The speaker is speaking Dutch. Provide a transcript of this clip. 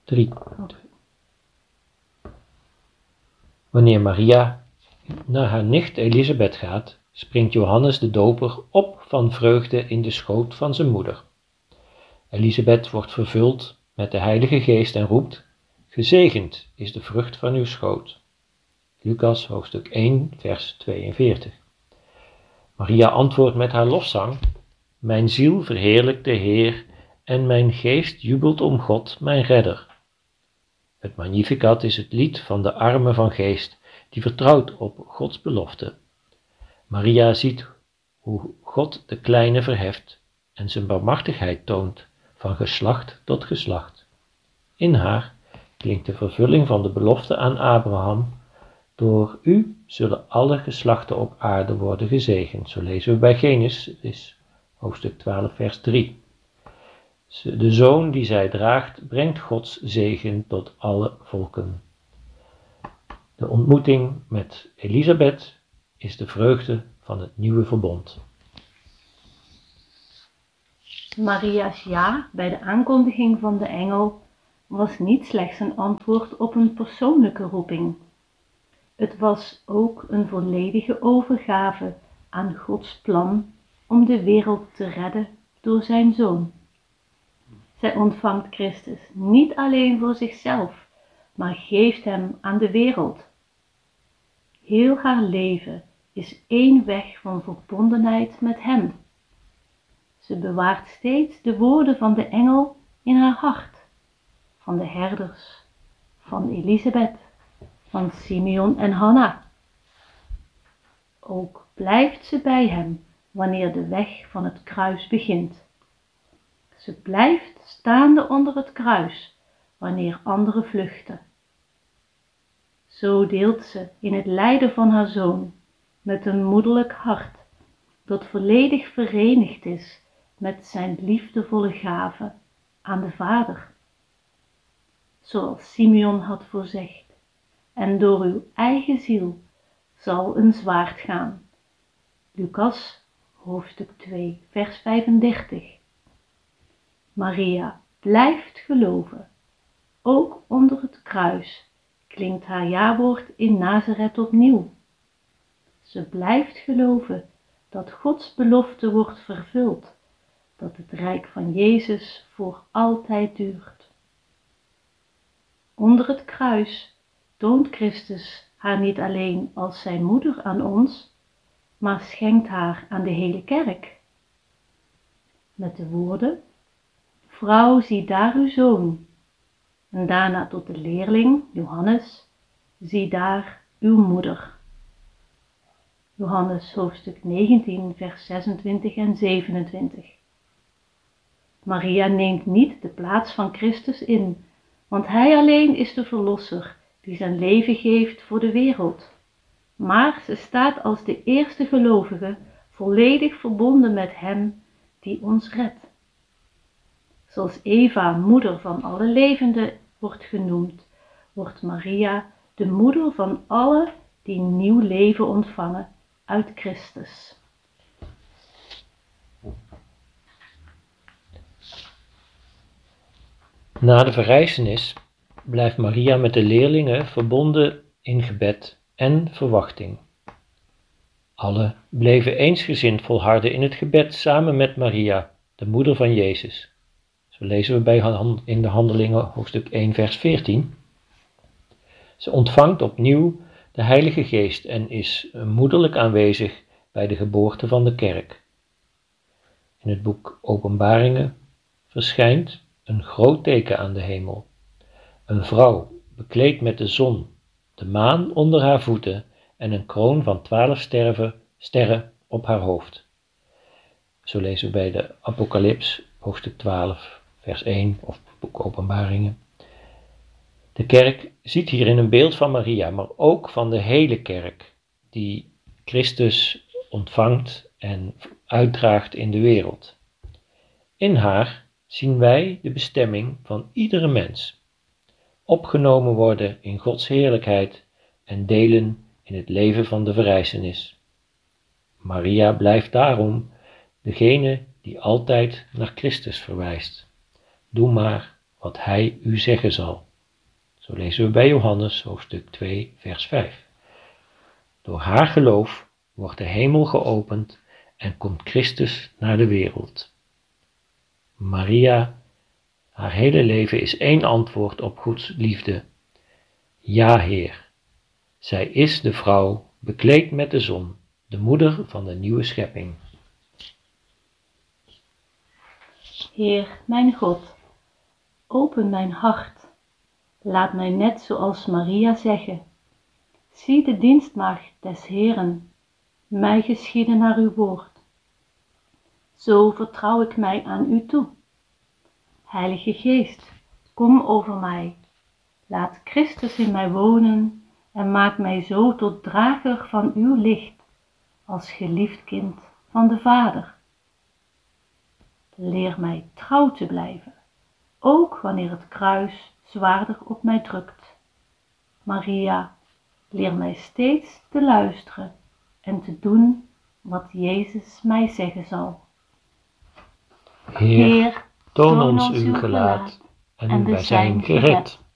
3. Wanneer Maria naar haar nicht Elisabeth gaat, springt Johannes de Doper op van vreugde in de schoot van zijn moeder. Elisabeth wordt vervuld met de Heilige Geest en roept: gezegend is de vrucht van uw schoot. Lucas hoofdstuk 1 vers 42. Maria antwoordt met haar lofzang: mijn ziel verheerlijkt de Heer en mijn geest jubelt om God, mijn redder. Het Magnificat is het lied van de arme van geest, die vertrouwt op Gods belofte. Maria ziet hoe God de kleine verheft en zijn barmhartigheid toont van geslacht tot geslacht. In haar klinkt de vervulling van de belofte aan Abraham: door u zullen alle geslachten op aarde worden gezegend. Zo lezen we bij Genesis, hoofdstuk 12, vers 3. De zoon die zij draagt, brengt Gods zegen tot alle volken. De ontmoeting met Elisabeth is de vreugde van het nieuwe verbond. Maria's ja bij de aankondiging van de engel was niet slechts een antwoord op een persoonlijke roeping. Het was ook een volledige overgave aan Gods plan om de wereld te redden door zijn Zoon. Zij ontvangt Christus niet alleen voor zichzelf, maar geeft hem aan de wereld. Heel haar leven is één weg van verbondenheid met hem. Ze bewaart steeds de woorden van de engel in haar hart, van de herders, van Elisabeth, van Simeon en Hanna. Ook blijft ze bij hem wanneer de weg van het kruis begint. Ze blijft staande onder het kruis wanneer anderen vluchten. Zo deelt ze in het lijden van haar zoon met een moederlijk hart dat volledig verenigd is met zijn liefdevolle gave aan de Vader. Zoals Simeon had voorzegd: en door uw eigen ziel zal een zwaard gaan. Lucas hoofdstuk 2 vers 35. Maria blijft geloven. Ook onder het kruis klinkt haar jawoord in Nazareth opnieuw. Ze blijft geloven dat Gods belofte wordt vervuld, dat het rijk van Jezus voor altijd duurt. Onder het kruis toont Christus haar niet alleen als zijn moeder aan ons, maar schenkt haar aan de hele kerk. Met de woorden: vrouw, zie daar uw zoon. En daarna tot de leerling, Johannes: zie daar uw moeder. Johannes hoofdstuk 19 vers 26 en 27. Maria neemt niet de plaats van Christus in, want hij alleen is de verlosser die zijn leven geeft voor de wereld. Maar ze staat als de eerste gelovige volledig verbonden met hem die ons redt. Zoals Eva moeder van alle levenden wordt genoemd, wordt Maria de moeder van alle die nieuw leven ontvangen uit Christus. Na de verrijzenis blijft Maria met de leerlingen verbonden in gebed en verwachting. Alle bleven eensgezind volharden in het gebed samen met Maria, de moeder van Jezus. Zo lezen we in de Handelingen hoofdstuk 1 vers 14. Ze ontvangt opnieuw de Heilige Geest en is moederlijk aanwezig bij de geboorte van de kerk. In het boek Openbaringen verschijnt een groot teken aan de hemel. Een vrouw bekleed met de zon, de maan onder haar voeten en een kroon van 12 sterren op haar hoofd. Zo lezen we bij de Apocalyps, hoofdstuk 12, vers 1 of boek Openbaringen. De kerk ziet hierin een beeld van Maria, maar ook van de hele kerk, die Christus ontvangt en uitdraagt in de wereld. In haar zien wij de bestemming van iedere mens. Opgenomen worden in Gods heerlijkheid en delen in het leven van de verrijzenis. Maria blijft daarom degene die altijd naar Christus verwijst. Doe maar wat hij u zeggen zal. Zo lezen we bij Johannes hoofdstuk 2 vers 5. Door haar geloof wordt de hemel geopend en komt Christus naar de wereld. Maria, haar hele leven is één antwoord op Gods liefde. Ja, Heer. Zij is de vrouw, bekleed met de zon, de moeder van de nieuwe schepping. Heer, mijn God, open mijn hart. Laat mij net zoals Maria zeggen. Zie de dienstmaagd des Heeren, mij geschieden naar uw woord. Zo vertrouw ik mij aan u toe. Heilige Geest, kom over mij. Laat Christus in mij wonen en maak mij zo tot drager van uw licht, als geliefd kind van de Vader. Leer mij trouw te blijven, ook wanneer het kruis zwaarder op mij drukt. Maria, leer mij steeds te luisteren en te doen wat Jezus mij zeggen zal. Heer, toon ons uw gelaat en wij zijn gered.